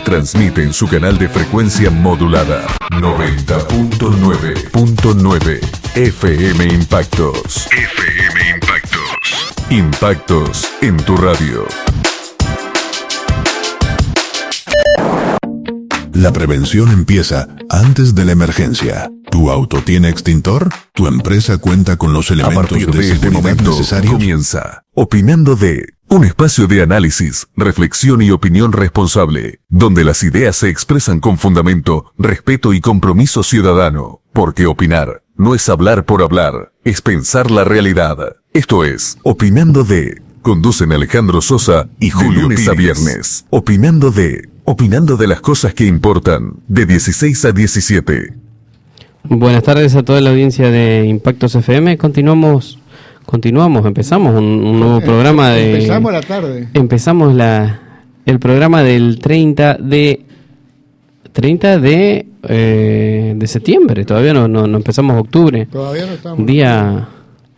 Transmite en su canal de frecuencia modulada 90.9.9 FM Impactos. FM Impactos. Impactos en tu radio. La prevención empieza antes de la emergencia. ¿Tu auto tiene extintor? ¿Tu empresa cuenta con los elementos de seguridad necesarios? Comienza Opinando de, un espacio de análisis, reflexión y opinión responsable, donde las ideas se expresan con fundamento, respeto y compromiso ciudadano. Porque opinar no es hablar por hablar, es pensar la realidad. Esto es Opinando de. Conducen Alejandro Sosa y Julio lunes a viernes. Opinando de las cosas que importan, de 16 a 17. Buenas tardes a toda la audiencia de Impactos FM. Empezamos un nuevo programa de... Empezamos la tarde. Empezamos el programa del 30 de septiembre. Todavía no empezamos octubre. Todavía no estamos. Día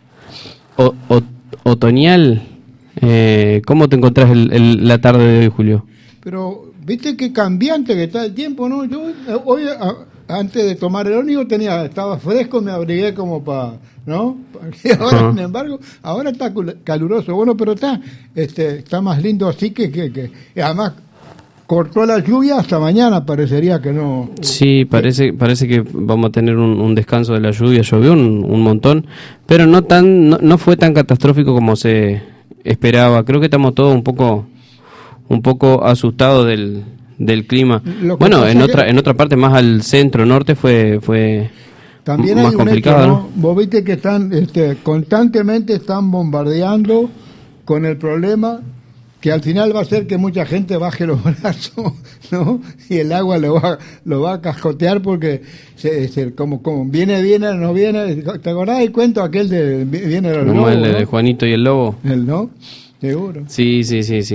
otoñal. ¿Cómo te encontrás la tarde de hoy, Julio? Pero, viste qué cambiante que está el tiempo, ¿no? Yo hoy, antes de tomar el ómnibus, estaba fresco, me abrigué como para, ¿no? Y ahora, sin embargo, ahora está caluroso. Bueno, pero está más lindo así que además cortó la lluvia hasta mañana, parecería que no. Sí, parece que vamos a tener un descanso de la lluvia. Llovió un montón, pero no fue tan catastrófico como se esperaba. Creo que estamos todos un poco asustados del clima. Bueno, en otra parte más al centro norte fue también más hay complicado, hecho, ¿no? Vos viste que constantemente están bombardeando con el problema que al final va a hacer que mucha gente baje los brazos, ¿no? Y el agua lo va a cascotear porque como viene, no viene. ¿Te acordás del cuento aquel de viene los lobos? El de Juanito y el lobo. ¿No? Seguro. Sí.